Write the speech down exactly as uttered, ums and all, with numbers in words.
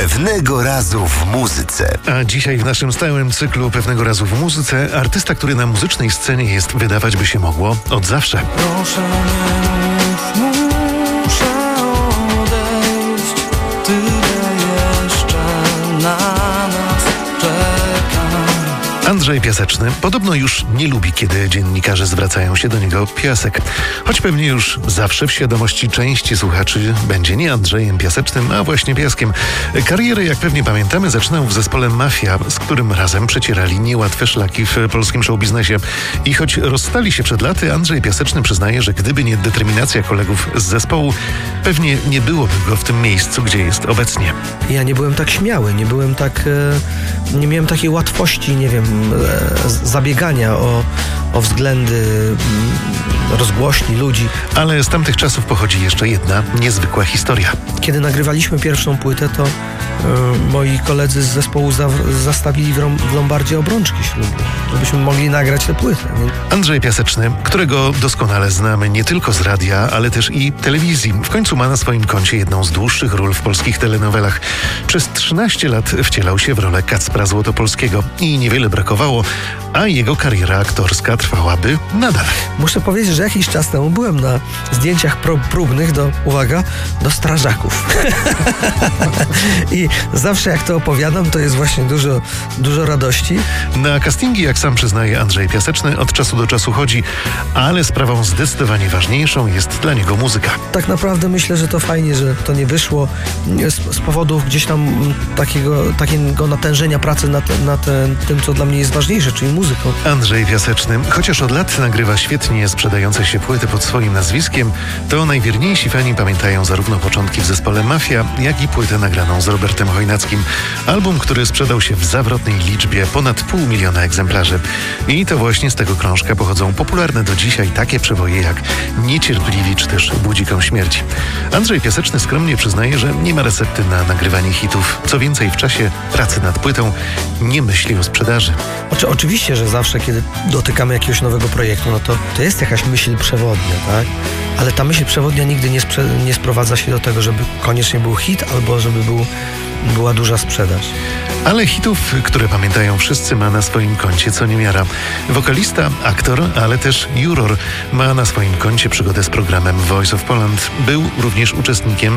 Pewnego razu w muzyce. A dzisiaj w naszym stałym cyklu Pewnego razu w muzyce artysta, który na muzycznej scenie jest, wydawać by się mogło, od zawsze. Proszę nie mów, muszę odejść. Tyle jeszcze na nas czeka. Andrzej Piaseczny podobno już nie lubi, kiedy dziennikarze zwracają się do niego Piasek. Choć pewnie już zawsze w świadomości części słuchaczy będzie nie Andrzejem Piasecznym, a właśnie Piaskiem. Karierę, jak pewnie pamiętamy, zaczynał w zespole Mafia, z którym razem przecierali niełatwe szlaki w polskim showbiznesie. I choć rozstali się przed laty, Andrzej Piaseczny przyznaje, że gdyby nie determinacja kolegów z zespołu, pewnie nie byłoby go w tym miejscu, gdzie jest obecnie. Ja nie byłem tak śmiały, nie byłem tak, e, nie miałem takiej łatwości, nie wiem, e, zabiegania o, o względy m, rozgłośni ludzi. Ale z tamtych czasów pochodzi jeszcze jedna niezwykła historia. Kiedy nagrywaliśmy pierwszą płytę, to e, moi koledzy z zespołu za, zastawili w, rom, w Lombardzie obrączki ślubne, żebyśmy mogli nagrać tę płytę. Andrzej Piaseczny, którego doskonale znamy nie tylko z radia, ale też i telewizji, w końcu ma na swoim koncie jedną z dłuższych ról w polskich telenowelach. Przez trzynaście lat wcielał się w rolę Kacpra Złotopolskiego i niewiele brakowało, a jego kariera aktorska trwałaby nadal. Muszę powiedzieć, że jakiś czas temu byłem na zdjęciach pro, próbnych do, uwaga, do strażaków. I zawsze jak to opowiadam, to jest właśnie dużo, dużo radości. Na castingi, jak sam przyznaje Andrzej Piaseczny, od czasu do czasu chodzi, ale sprawą zdecydowanie ważniejszą jest dla niego muzyka. Tak naprawdę myślę, że to fajnie, że to nie wyszło z, z powodu gdzieś tam takiego, takiego natężenia pracy nad, nad tym, co dla mnie jest ważniejsze, czyli muzyką. Andrzej Piaseczny, chociaż od lat nagrywa świetnie sprzedające się płyty pod swoim nazwiskiem, to najwierniejsi fani pamiętają zarówno początki w zespole Mafia, jak i płytę nagraną z Robertem Chojnackim. Album, który sprzedał się w zawrotnej liczbie ponad pół miliona egzemplarzy. I to właśnie z tego krążka pochodzą popularne do dzisiaj takie przeboje jak Niecierpliwi czy też Budzikom śmierci. Andrzej Piaseczny skromnie przyznaje, że nie ma recepty na nagrywanie hitów. Co więcej, w czasie pracy nad płytą nie myśli o sprzedaży. Oczy, oczywiście, że zawsze, kiedy dotykamy jakiegoś nowego projektu, no to, to jest jakaś myśl przewodnia, tak? Ale ta myśl przewodnia nigdy nie, sprze- nie sprowadza się do tego, żeby koniecznie był hit albo żeby był, była duża sprzedaż. Ale hitów, które pamiętają wszyscy, ma na swoim koncie co niemiara. Wokalista, aktor, ale też juror ma na swoim koncie przygodę z programem Voice of Poland. Był również uczestnikiem